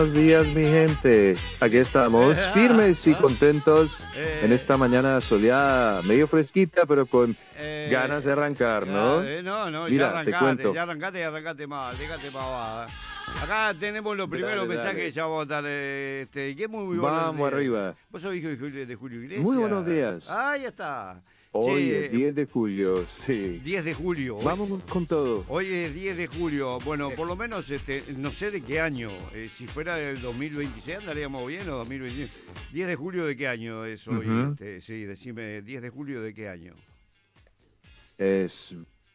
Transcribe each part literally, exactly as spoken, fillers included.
Buenos días, mi gente. Aquí estamos, firmes y contentos Eh, en esta mañana soleada, medio fresquita, pero con eh, ganas de arrancar, ¿no? eh, no, no, ya Mira, te arrancate, cuento. ya arrancate y arrancate mal, déjate pavada. Acá tenemos los primeros Dale, mensajes dale. que ya vamos a dar. Eh, este, que muy, muy buenos Vamos días. arriba. ¿Vos sos hijo de Julio, de Julio Iglesias? Muy buenos días. Ahí está. Hoy Che, es diez de julio, sí. diez de julio. Hoy, Vamos con todo. hoy es diez de julio. Bueno, por lo menos este, no sé de qué año. Eh, si fuera el dos mil veintiséis andaríamos bien o dos mil veintiséis. diez de julio de qué año es hoy. Ujú. Este, sí, decime, diez de julio de qué año. Es...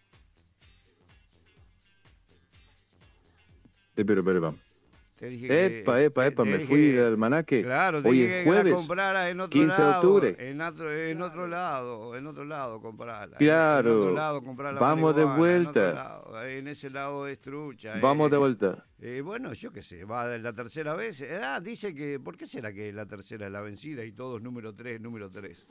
Espera, espera, espera. Te dije que- Epa, epa, te- epa, te me dije- fui del almanaque. Claro, te Hoy dije es que la jueves, comprara en otro quince de lado. octubre. En otro, en otro lado, en otro lado comprarla. Claro. En otro lado comprar la Vamos de marihuana, En, otro vuelta. lado, en ese lado es trucha. Vamos eh. de vuelta. Eh, bueno, yo qué sé, va de la tercera vez. Eh, Ah, dice que, ¿por qué será que la tercera es la vencida y todos número tres, número tres?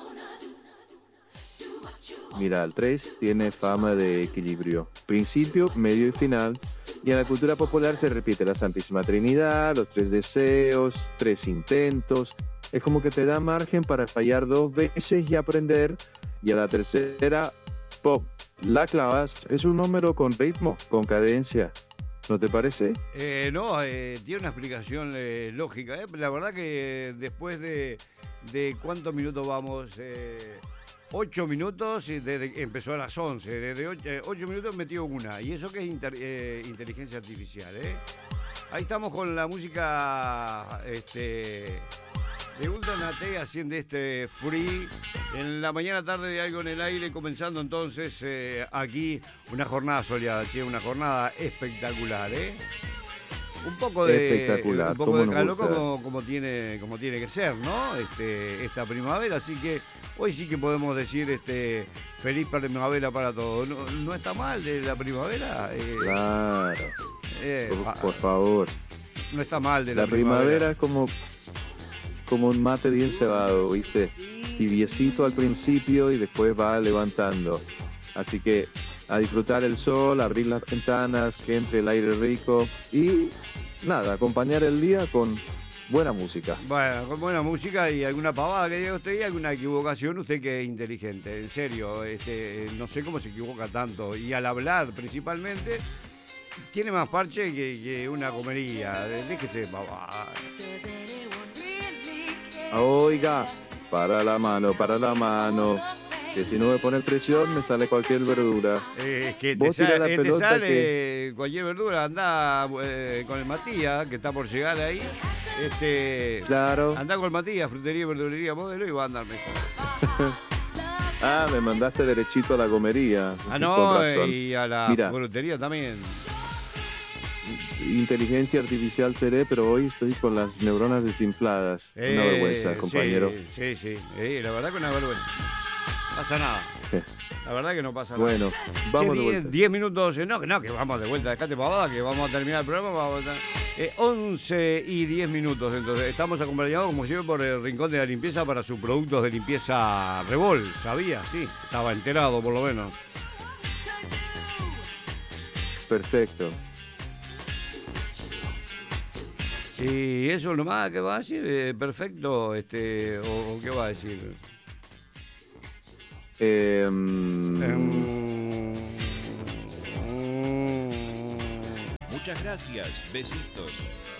Mira, el tres tiene fama de equilibrio, principio, medio y final, y en la cultura popular se repite la Santísima Trinidad, los tres deseos, tres intentos, es como que te da margen para fallar dos veces y aprender, y a la tercera, pop, la clavas, es un número con ritmo, con cadencia, ¿no te parece? Eh, no, eh, tiene una explicación eh, lógica. eh. La verdad que después de, de cuántos minutos vamos, eh, ocho minutos, y desde que empezó a las once, desde ocho, eh, ocho minutos metió una. Y eso que es inter- eh, inteligencia artificial. ¿eh? Ahí estamos con la música este, de Ultra Nate haciendo este free. En la mañana tarde de Algo en el Aire, comenzando entonces eh, aquí una jornada soleada, che, una jornada espectacular, ¿eh? Un poco de Espectacular, un poco cómo de nos calor gusta. como, como tiene como tiene que ser, ¿no? Este, esta primavera, así que hoy sí que podemos decir este feliz primavera para todos. No, no está mal de la primavera, eh, Claro, eh, por, pa- por favor. no está mal de la, La primavera es como, como un mate bien cebado, ¿viste? Tibiecito al principio y después va levantando. Así que a disfrutar el sol, abrir las ventanas, que entre el aire rico y nada, acompañar el día con buena música. Bueno, con buena música y alguna pavada que diga usted y alguna equivocación, usted que es inteligente, en serio, este, no sé cómo se equivoca tanto. Y al hablar principalmente, tiene más parche que, que una comería. Déjese pavada. Oiga, para la mano, para la mano. Que si no me pone presión me sale cualquier verdura. Eh, es que te, Vos tirá sa- la eh, te pelota sale cualquier verdura, anda eh, con el Matías, que está por llegar ahí. Este, Claro. anda con el Matías, frutería y verdulería modelo, y va a andar mejor. Ah, me mandaste derechito a la comería. Ah, Con no, razón. y a la Mira. frutería también. Inteligencia artificial seré, pero hoy estoy con las neuronas desinfladas. Una Eh, vergüenza, sí, compañero. Sí, sí, eh, la verdad que una vergüenza. No pasa nada. La verdad que no pasa nada. Bueno, vamos Che, de die- vuelta. diez minutos, eh, no, que no, que vamos de vuelta, dejate pavada, que vamos a terminar el programa. Vamos a, eh, once y diez minutos, entonces estamos acompañados como siempre por el Rincón de la Limpieza para sus productos de limpieza Revol, ¿sabía? Sí, estaba enterado por lo menos. Perfecto. Y eso nomás, ¿qué va a decir? Eh, perfecto, este, o, o qué va a decir. Eh, mm, Em, Muchas gracias, besitos.